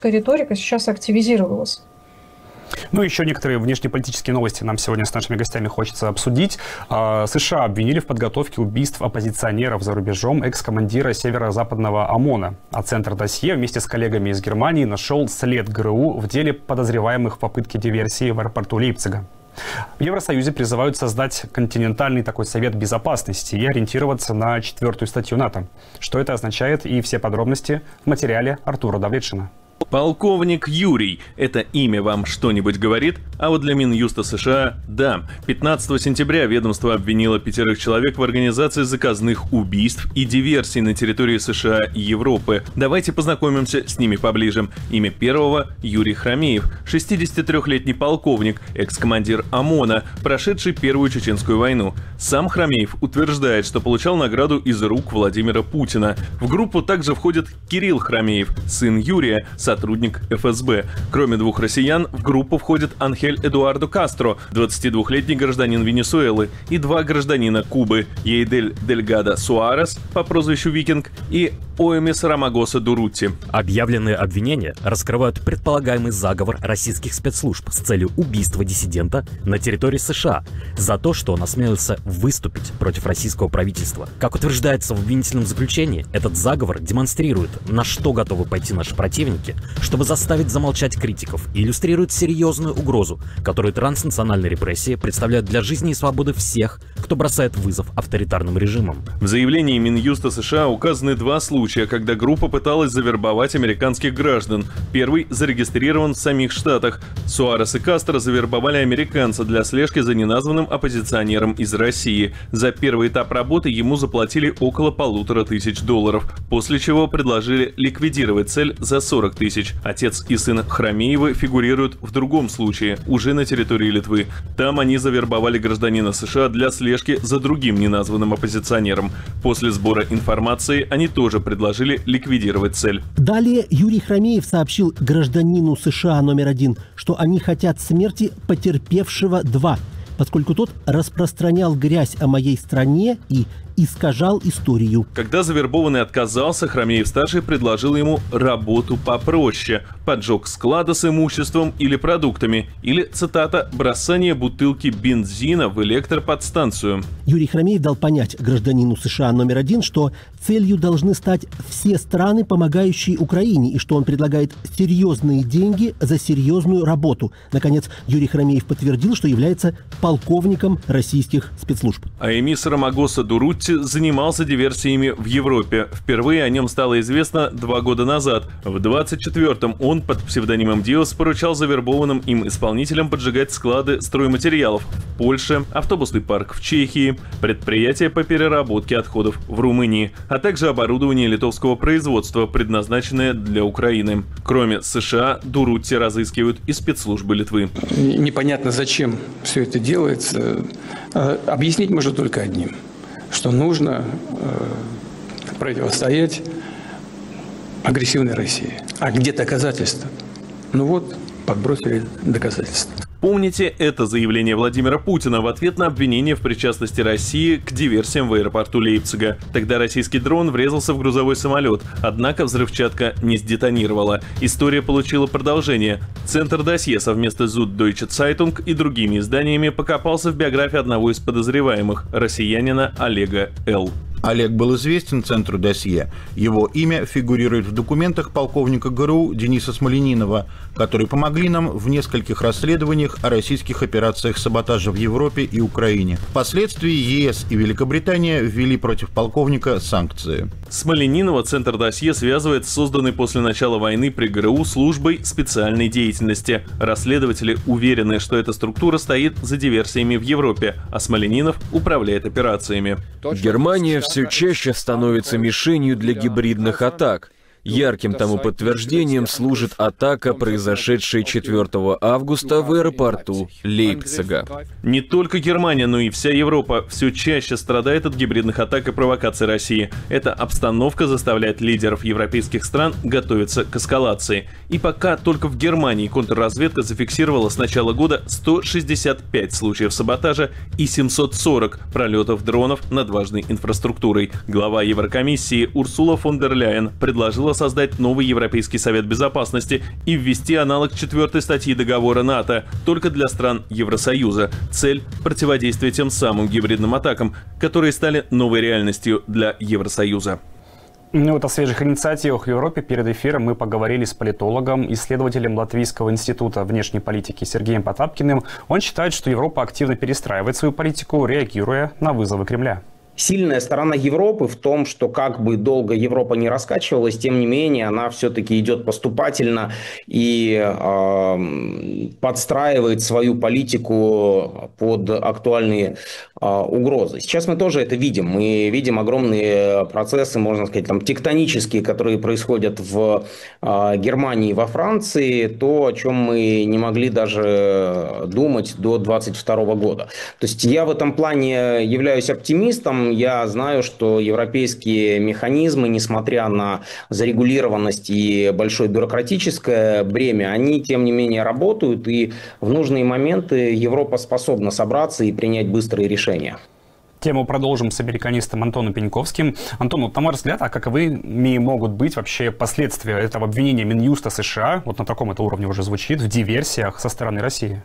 риторика сейчас активизировалась. Ну, еще некоторые внешнеполитические новости нам сегодня с нашими гостями хочется обсудить. США обвинили в подготовке убийств оппозиционеров за рубежом экс-командира северо-западного ОМОНа. А Центр Досье вместе с коллегами из Германии нашел след ГРУ в деле подозреваемых в попытке диверсии в аэропорту Лейпцига. В Евросоюзе призывают создать континентальный такой совет безопасности и ориентироваться на 4-ю статью НАТО. Что это означает и все подробности в материале Артура Давлетшина. Полковник Юрий. Это имя вам что-нибудь говорит? А вот для Минюста США – да. 15 сентября ведомство обвинило 5 человек в организации заказных убийств и диверсий на территории США и Европы. Давайте познакомимся с ними поближе. Имя первого – Юрий Хромеев, 63-летний полковник, экс-командир ОМОНа, прошедший Первую Чеченскую войну. Сам Хромеев утверждает, что получал награду из рук Владимира Путина. В группу также входит Кирилл Хромеев, сын Юрия, сотрудник ФСБ. Кроме 2 россиян, в группу входит Анхель Эдуардо Кастро, 22-летний гражданин Венесуэлы, и 2 гражданина Кубы – Ейдель Дельгадо Суарес по прозвищу Викинг и Оэмис Рамагоса Дурутти. Объявленные обвинения раскрывают предполагаемый заговор российских спецслужб с целью убийства диссидента на территории США за то, что он осмелился выступить против российского правительства. Как утверждается в обвинительном заключении, этот заговор демонстрирует, на что готовы пойти наши противники, чтобы заставить замолчать критиков, и иллюстрирует серьезную угрозу, которую транснациональные репрессии представляют для жизни и свободы всех, кто бросает вызов авторитарным режимам. В заявлении Минюста США указаны 2 случая, когда группа пыталась завербовать американских граждан. Первый зарегистрирован в самих Штатах. Суарес и Кастро завербовали американца для слежки за неназванным оппозиционером из России. За первый этап работы ему заплатили около $1500, после чего предложили ликвидировать цель за 40 000. Отец и сын Хромеева фигурируют в другом случае, уже на территории Литвы. Там они завербовали гражданина США для слежки за другим неназванным оппозиционером. После сбора информации они тоже предложили ликвидировать цель. Далее Юрий Хромеев сообщил гражданину США номер 1, что они хотят смерти потерпевшего 2, поскольку тот распространял грязь о моей стране и искажал историю. Когда завербованный отказался, Хромеев-старший предложил ему работу попроще – поджог склада с имуществом или продуктами, или, цитата, «бросание бутылки бензина в электроподстанцию». Юрий Хромеев дал понять гражданину США номер 1, что целью должны стать все страны, помогающие Украине, и что он предлагает серьезные деньги за серьезную работу. Наконец, Юрий Хромеев подтвердил, что является полковником российских спецслужб. Оэмис Рамагоса Дурутти занимался диверсиями в Европе. Впервые о нем стало известно 2 года назад. В 24-м он под псевдонимом Диос поручал завербованным им исполнителям поджигать склады стройматериалов в Польше, автобусный парк в Чехии, предприятия по переработке отходов в Румынии, а также оборудование литовского производства, предназначенное для Украины. Кроме США, Дурутти разыскивают и спецслужбы Литвы. Непонятно, зачем все это делается. Объяснить можно только одним, что нужно противостоять агрессивной России. А где доказательства? Ну вот, подбросили доказательства. Помните это заявление Владимира Путина в ответ на обвинение в причастности России к диверсиям в аэропорту Лейпцига. Тогда российский дрон врезался в грузовой самолет, однако взрывчатка не сдетонировала. История получила продолжение. Центр Досье совместно с Süddeutsche Zeitung и другими изданиями покопался в биографии одного из подозреваемых – россиянина Олега Л. Олег был известен Центру Досье. Его имя фигурирует в документах полковника ГРУ Дениса Смоленинова, которые помогли нам в нескольких расследованиях о российских операциях саботажа в Европе и Украине. Впоследствии ЕС и Великобритания ввели против полковника санкции. Смоленинова Центр Досье связывает с созданной после начала войны при ГРУ службой специальной деятельности. Расследователи уверены, что эта структура стоит за диверсиями в Европе, а Смоленинов управляет операциями. Германия все чаще становится мишенью для гибридных атак. Ярким тому подтверждением служит атака, произошедшая 4 августа в аэропорту Лейпцига. Не только Германия, но и вся Европа все чаще страдает от гибридных атак и провокаций России. Эта обстановка заставляет лидеров европейских стран готовиться к эскалации. И пока только в Германии контрразведка зафиксировала с начала года 165 случаев саботажа и 740 пролетов дронов над важной инфраструктурой. Глава Еврокомиссии Урсула фон дер Ляйен предложила посоветовала создать новый Европейский совет безопасности и ввести аналог 4 статьи договора НАТО только для стран Евросоюза. Цель – противодействие тем самым гибридным атакам, которые стали новой реальностью для Евросоюза. Ну вот о свежих инициативах в Европе перед эфиром мы поговорили с политологом, исследователем Латвийского института внешней политики Сергеем Потапкиным. Он считает, что Европа активно перестраивает свою политику, реагируя на вызовы Кремля. Сильная сторона Европы в том, что как бы долго Европа не раскачивалась, тем не менее она все-таки идет поступательно и подстраивает свою политику под актуальные угрозы. Сейчас мы тоже это видим. Мы видим огромные процессы, можно сказать, там, тектонические, которые происходят в Германии и во Франции, то, о чем мы не могли даже думать до 2022 года. То есть я в этом плане являюсь оптимистом. Я знаю, что европейские механизмы, несмотря на зарегулированность и большое бюрократическое бремя, они, тем не менее, работают, и в нужные моменты Европа способна собраться и принять быстрые решения. Тему продолжим с американистом Антоном Пеньковским. Антон, вот на мой взгляд, а каковыми могут быть вообще последствия этого обвинения Минюста США, вот на таком это уровне уже звучит, в диверсиях со стороны России?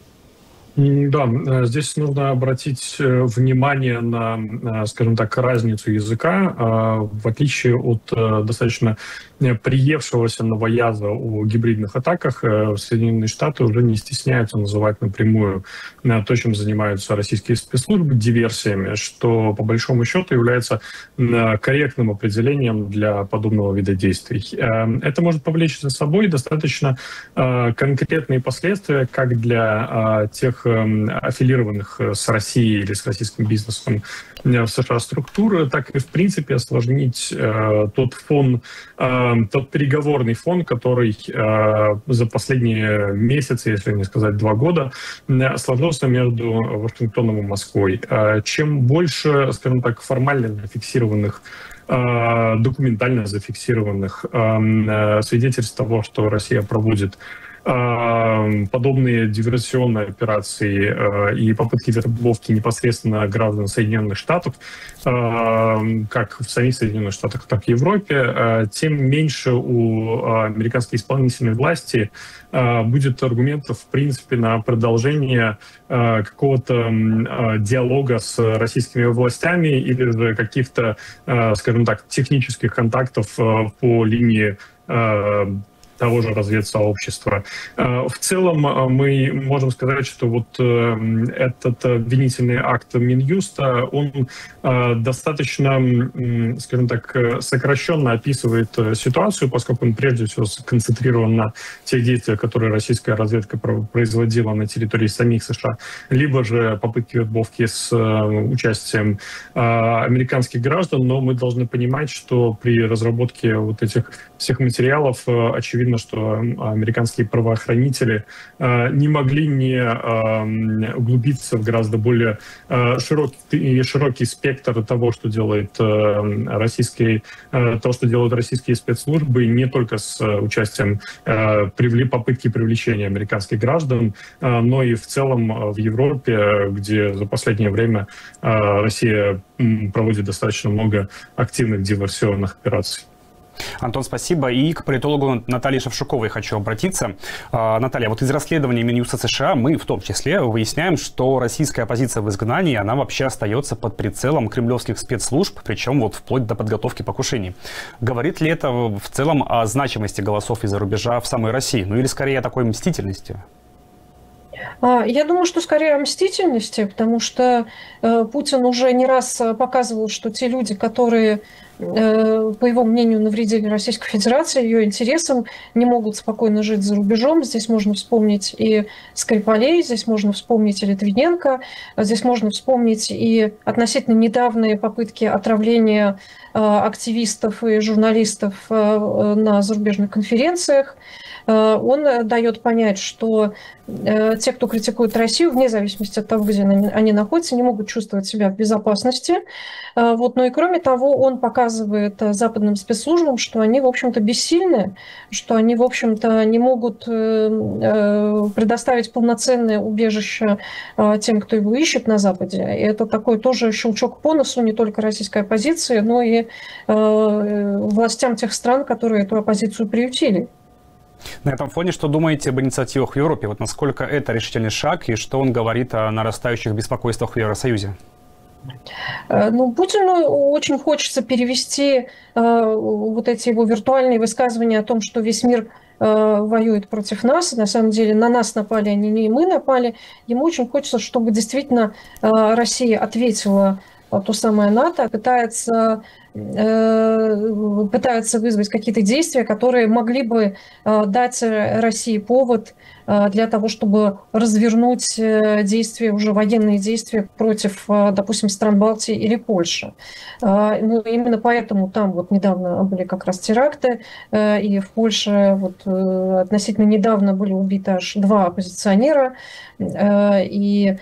Да, здесь нужно обратить внимание на, скажем так, разницу языка. В отличие от достаточно приевшегося новояза о гибридных атаках, Соединенные Штаты уже не стесняются называть напрямую то, чем занимаются российские спецслужбы, диверсиями, что по большому счету является корректным определением для подобного вида действий. Это может повлечь за собой достаточно конкретные последствия как для тех аффилированных с Россией или с российским бизнесом в США структуры, так и в принципе осложнить тот переговорный фон, который за последние месяцы, если не сказать 2 года, сложился между Вашингтоном и Москвой. Чем больше, скажем так, формально зафиксированных, документально зафиксированных свидетельств того, что Россия проводит подобные диверсионные операции и попытки вербовки непосредственно граждан Соединенных Штатов, как в самих Соединенных Штатах, так и в Европе, тем меньше у американской исполнительной власти будет аргументов, в принципе, на продолжение какого-то диалога с российскими властями или же каких-то, скажем так, технических контактов по линии того же разведсообщества. В целом мы можем сказать, что вот этот обвинительный акт Минюста, он достаточно, скажем так, сокращенно описывает ситуацию, поскольку он прежде всего сконцентрирован на тех действиях, которые российская разведка производила на территории самих США, либо же попытки вербовки с участием американских граждан, но мы должны понимать, что при разработке вот этих всех материалов очевидно, что американские правоохранители не могли не углубиться в гораздо более широкий спектр того, что делают российские спецслужбы, не только с участием попытки привлечения американских граждан, но и в целом в Европе, где за последнее время Россия проводит достаточно много активных диверсионных операций. Антон, спасибо. И к политологу Наталье Шевчуковой хочу обратиться. Наталья, вот из расследования Минюста США мы в том числе выясняем, что российская оппозиция в изгнании, она вообще остается под прицелом кремлевских спецслужб, причем вот вплоть до подготовки покушений. Говорит ли это в целом о значимости голосов из-за рубежа в самой России? Ну или скорее о такой мстительности? Я думаю, что скорее о мстительности, потому что Путин уже не раз показывал, что те люди, которые, по его мнению, навредили Российской Федерации, ее интересам, не могут спокойно жить за рубежом. Здесь можно вспомнить и Скрипалей, здесь можно вспомнить и Литвиненко, здесь можно вспомнить и относительно недавние попытки отравления активистов и журналистов на зарубежных конференциях. он дает понять, что те, кто критикует Россию, вне зависимости от того, где они находятся, не могут чувствовать себя в безопасности. Вот. Но и кроме того, он показывает западным спецслужбам, что они, в общем-то, бессильны, что они, в общем-то, не могут предоставить полноценное убежище тем, кто его ищет на Западе. И это такой тоже щелчок по носу не только российской оппозиции, но и властям тех стран, которые эту оппозицию приютили. На этом фоне что думаете об инициативах в Европе? Вот насколько это решительный шаг и что он говорит о нарастающих беспокойствах в Евросоюзе? Ну, Путину очень хочется перевести вот эти его виртуальные высказывания о том, что весь мир воюет против нас. На самом деле на нас напали, они не мы напали. Ему очень хочется, чтобы действительно Россия ответила то самое НАТО, пытается вызвать какие-то действия, которые могли бы дать России повод для того, чтобы развернуть действия, уже военные действия против, допустим, стран Балтии или Польши. Ну, именно поэтому там вот недавно были как раз теракты, и в Польше вот относительно недавно были убиты аж 2 оппозиционера, и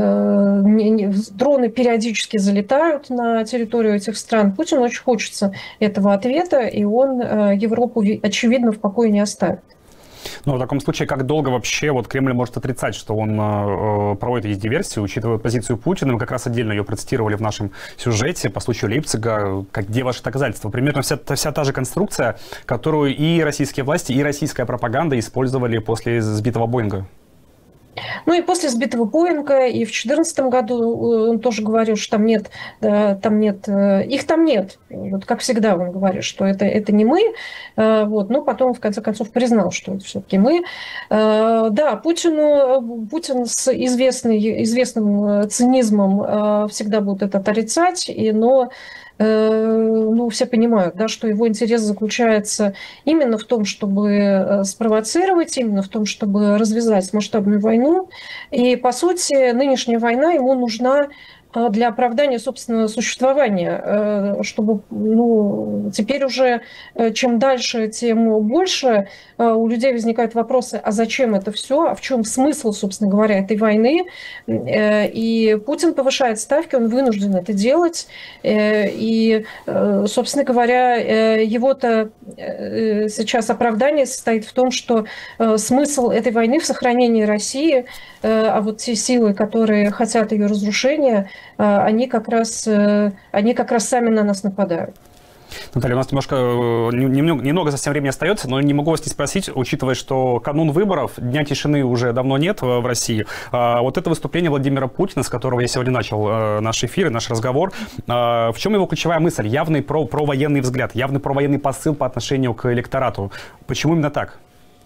дроны периодически залетают на территорию этих стран. Путину очень хочется этого ответа, и он Европу, очевидно, в покое не оставит. Но в таком случае, как долго вообще вот Кремль может отрицать, что он проводит эти диверсии, учитывая позицию Путина? Мы как раз отдельно ее процитировали в нашем сюжете по случаю Лейпцига. Где ваши доказательства? Примерно вся та же конструкция, которую и российские власти, и российская пропаганда использовали после сбитого Боинга. Ну и после сбитого Боинга, и в 2014 году он тоже говорил, что их там нет. Вот как всегда он говорит, что это не мы. Вот. Но потом, в конце концов, признал, что это все-таки мы. Да, Путин с известным цинизмом всегда будет это отрицать, но все понимают, да, что его интерес заключается именно в том, чтобы спровоцировать, именно в том, чтобы развязать масштабную войну. И, по сути, нынешняя война ему нужна для оправдания собственного существования, чтобы теперь уже чем дальше, тем больше у людей возникают вопросы, а зачем это все, а в чем смысл, собственно говоря, этой войны. И Путин повышает ставки, он вынужден это делать. И, собственно говоря, его-то сейчас оправдание состоит в том, что смысл этой войны в сохранении России, а вот те силы, которые хотят ее разрушения, они как раз сами на нас нападают. Наталья, у нас немного совсем времени остается, но не могу вас не спросить, учитывая, что канун выборов, Дня тишины уже давно нет в России. Вот это выступление Владимира Путина, с которого я сегодня начал наш эфир и наш разговор, в чем его ключевая мысль? Явный провоенный взгляд, явный провоенный посыл по отношению к электорату. Почему именно так?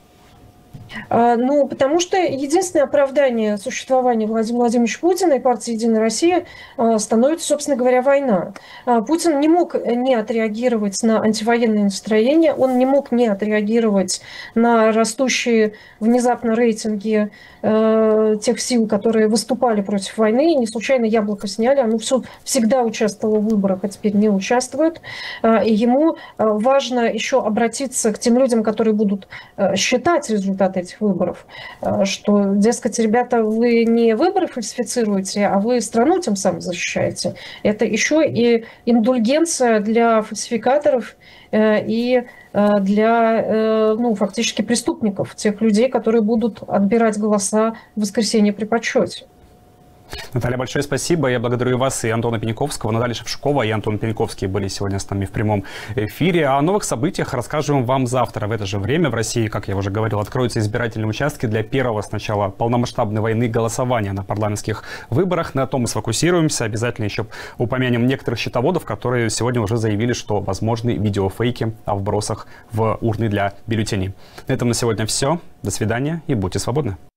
Потому что единственное оправдание существования Владимира Владимировича Путина и партии «Единая Россия» становится, собственно говоря, война. Путин не мог не отреагировать на антивоенные настроения, он не мог не отреагировать на растущие внезапно рейтинги тех сил, которые выступали против войны. Не случайно «Яблоко» сняли, оно всегда участвовало в выборах, а теперь не участвует. И ему важно еще обратиться к тем людям, которые будут считать результаты этих выборов, что, дескать, ребята, вы не выборы фальсифицируете, а вы страну тем самым защищаете. Это еще и индульгенция для фальсификаторов и для фактически преступников, тех людей, которые будут отбирать голоса в воскресенье при подсчете. Наталья, большое спасибо. Я благодарю и вас, и Антона Пениковского. Наталья Шевчукова и Антон Пениковский были сегодня с нами в прямом эфире. О новых событиях расскажем вам завтра в это же время. В России, как я уже говорил, откроются избирательные участки для первого сначала полномасштабной войны голосования на парламентских выборах. На том мы сфокусируемся. Обязательно еще упомянем некоторых счетоводов, которые сегодня уже заявили, что возможны видеофейки о вбросах в урны для бюллетеней. На этом на сегодня все. До свидания и будьте свободны.